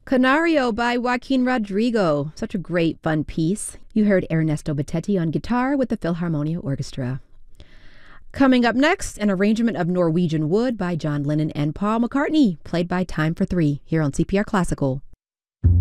Canario by Joaquin Rodrigo. Such a great, fun piece. You heard Ernesto Battetti on guitar with the Philharmonia Orchestra. Coming up next, an arrangement of Norwegian Wood by John Lennon and Paul McCartney, played by Time for Three, here on CPR Classical.